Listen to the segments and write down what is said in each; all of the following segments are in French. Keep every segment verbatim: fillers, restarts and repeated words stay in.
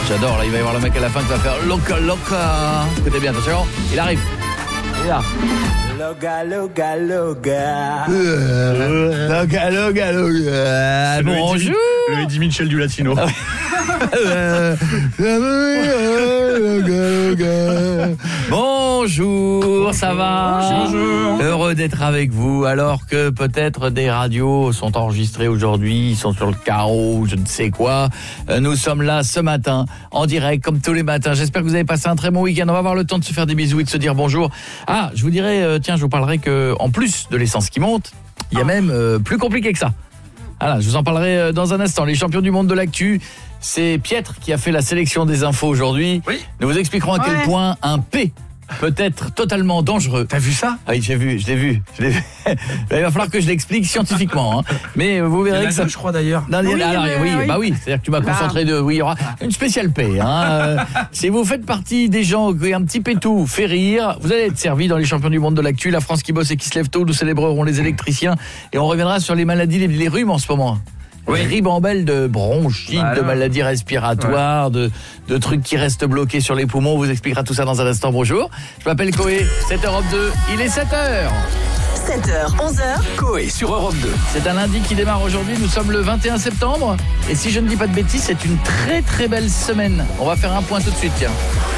J'adore, là, il va y avoir le mec à la fin qui va faire Loca Loca. Écoutez bien, attention, il arrive. Il est là. Loga, loga, loga. Loca Loca Loca. Bonjour. Le Eddie Mitchell du latino. Bonjour, ça va? Bonjour. Heureux d'être avec vous, alors que peut-être des radios sont enregistrées aujourd'hui, ils sont sur le carreau, je ne sais quoi. Nous sommes là ce matin, en direct, comme tous les matins. J'espère que vous avez passé un très bon week-end. On va avoir le temps de se faire des bisous et de se dire bonjour. Ah, je vous dirais, euh, tiens, je vous parlerai que en plus de l'essence qui monte, il y a même euh, plus compliqué que ça. Voilà, je vous en parlerai dans un instant. Les champions du monde de l'actu, c'est Pietre qui a fait la sélection des infos aujourd'hui. Oui. Nous vous expliquerons à quel Ouais. point un P peut être totalement dangereux. T'as vu ça? Ah oui, j'ai vu, je l'ai vu. Je l'ai vu. Il va falloir que je l'explique scientifiquement. Hein. Mais vous verrez Il y en a que ça... deux, je crois d'ailleurs. Non, il y en a- Oui, alors, mais oui, oui. bah oui, c'est-à-dire que tu m'as Là. concentré de... Oui, il y aura une spéciale paix. Hein. Euh, si vous faites partie des gens qui un petit pétou fait rire, vous allez être servis dans les champions du monde de l'actu. La France qui bosse et qui se lève tôt, nous célébrerons les électriciens. Et on reviendra sur les maladies, les, les rhumes en ce moment. Oui. Ribambelle de bronchite, Bah, de alors. maladies respiratoires, de, de trucs qui restent bloqués sur les poumons. On vous expliquera tout ça dans un instant. Bonjour, je m'appelle Koé, c'est Europe deux, il est sept heures. sept heures, onze heures. Koé sur Europe deux. C'est un lundi qui démarre aujourd'hui, nous sommes le vingt et un septembre. Et si je ne dis pas de bêtises, c'est une très très belle semaine. On va faire un point tout de suite, tiens.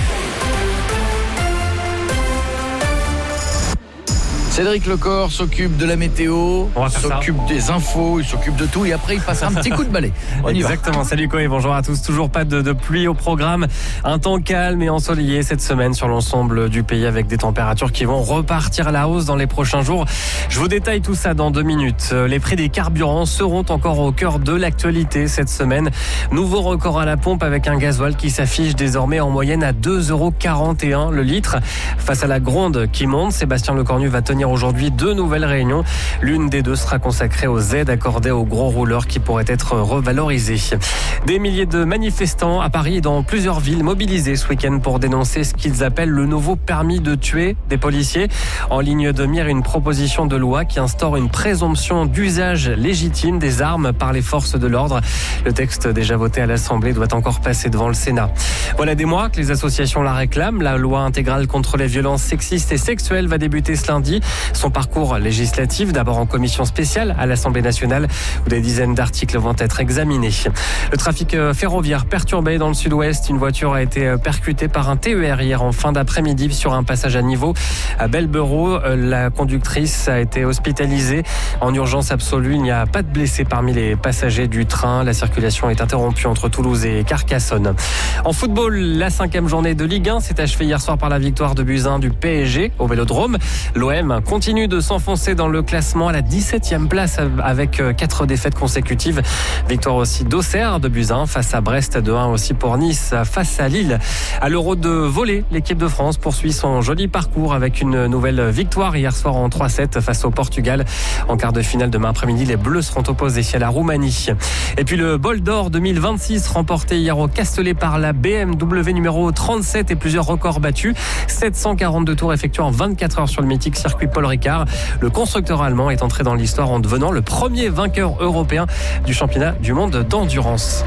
Cédric Lecor s'occupe de la météo, On va faire ça. s'occupe des infos, il s'occupe de tout et après il passe un petit coup de balai. On y va. Exactement, salut Koé, bonjour à tous. Toujours pas de, de pluie au programme. Un temps calme et ensoleillé cette semaine sur l'ensemble du pays avec des températures qui vont repartir à la hausse dans les prochains jours. Je vous détaille tout ça dans deux minutes. Les prix des carburants seront encore au cœur de l'actualité cette semaine. Nouveau record à la pompe avec un gasoil qui s'affiche désormais en moyenne à deux euros quarante et un le litre. Face à la gronde qui monte, Sébastien Lecornu va tenir aujourd'hui deux nouvelles réunions. L'une des deux sera consacrée aux aides accordées aux gros rouleurs qui pourraient être revalorisées. Des milliers de manifestants à Paris et dans plusieurs villes mobilisés ce week-end pour dénoncer ce qu'ils appellent le nouveau permis de tuer des policiers. En ligne de mire, une proposition de loi qui instaure une présomption d'usage légitime des armes par les forces de l'ordre. Le texte déjà voté à l'Assemblée doit encore passer devant le Sénat. Voilà des mois que les associations la réclament. La loi intégrale contre les violences sexistes et sexuelles va débuter ce lundi. Son parcours législatif, d'abord en commission spéciale à l'Assemblée nationale, où des dizaines d'articles vont être examinés. Le trafic ferroviaire perturbé dans le sud-ouest. Une voiture a été percutée par un T E R hier en fin d'après-midi sur un passage à niveau à Belberot. La conductrice a été hospitalisée en urgence absolue. Il n'y a pas de blessés parmi les passagers du train. La circulation est interrompue entre Toulouse et Carcassonne. En football, la cinquième journée de Ligue un s'est achevée hier soir par la victoire de Buzyn du P S G au Vélodrome. L'O M continue de s'enfoncer dans le classement à la dix-septième place avec quatre défaites consécutives. Victoire aussi d'Auxerre de Buzyn face à Brest, de un aussi pour Nice face à Lille. À l'Euro de volley, l'équipe de France poursuit son joli parcours avec une nouvelle victoire hier soir en trois sept face au Portugal. En quart de finale demain après-midi, les Bleus seront opposés à la Roumanie. Et puis le Bol d'Or deux mille vingt-six remporté hier au Castellet par la B M W numéro trente-sept et plusieurs records battus. sept cent quarante-deux tours effectués en vingt-quatre heures sur le mythique circuit Paul Ricard. Le constructeur allemand est entré dans l'histoire en devenant le premier vainqueur européen du championnat du monde d'endurance.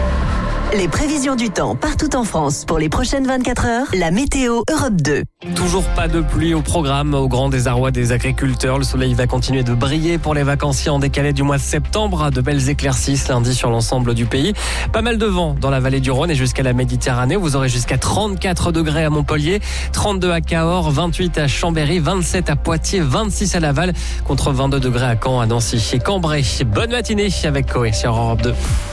Les prévisions du temps partout en France pour les prochaines vingt-quatre heures. La météo Europe deux. Toujours pas de pluie au programme, au grand désarroi des agriculteurs. Le soleil va continuer de briller pour les vacanciers en décalé du mois de septembre. De belles éclaircies ce lundi sur l'ensemble du pays. Pas mal de vent dans la vallée du Rhône et jusqu'à la Méditerranée. Vous aurez jusqu'à trente-quatre degrés à Montpellier, trente-deux à Cahors, vingt-huit à Chambéry, vingt-sept à Poitiers, vingt-six à Laval, contre vingt-deux degrés à Caen, à Nancy et Cambrai. Bonne matinée avec Koé sur Europe deux.